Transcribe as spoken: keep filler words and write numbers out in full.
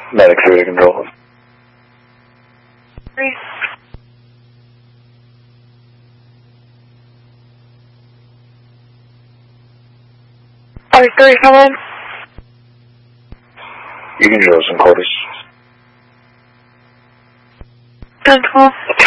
Medic three to control. Three. Are three coming? You can drill some quarters. ten twelve.